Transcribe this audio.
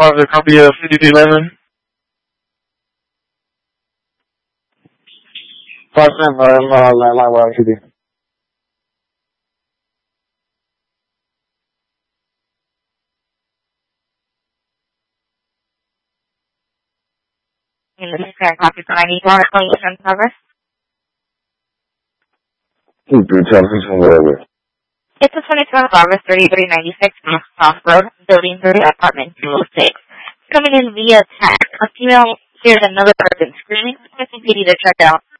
Positive copy of 5311. Positive, landline where I should be. This is Karen copy for 94 calling in progress. Whatever. It's a 24 progress 3396 Cross Road, Building 30, Apartment 206. Coming in via text. A female hears another person screaming. It's PD to check out.